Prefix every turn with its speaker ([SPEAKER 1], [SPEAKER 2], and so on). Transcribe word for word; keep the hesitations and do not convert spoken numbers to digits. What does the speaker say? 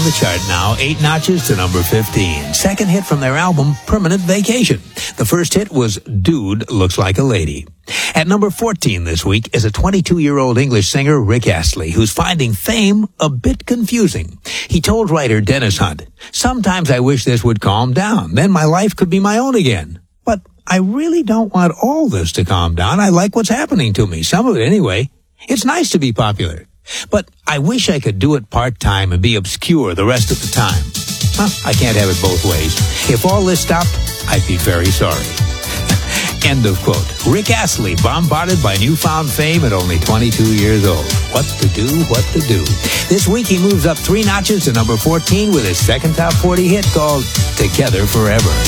[SPEAKER 1] the chart now, eight notches to number fifteen. Second hit from their album, Permanent Vacation. The first hit was Dude Looks Like a Lady. At number fourteen this week is a twenty-two-year-old English singer, Rick Astley, who's finding fame a bit confusing. He told writer Dennis Hunt, "Sometimes I wish this would calm down. Then my life could be my own again. But I really don't want all this to calm down. I like what's happening to me, some of it anyway. It's nice to be popular. But I wish I could do it part-time and be obscure the rest of the time. Huh, I can't have it both ways. If all this stopped, I'd be very sorry." End of quote. Rick Astley, bombarded by newfound fame at only twenty-two years old. What to do, what to do. This week he moves up three notches to number fourteen with his second top forty hit called Together Forever.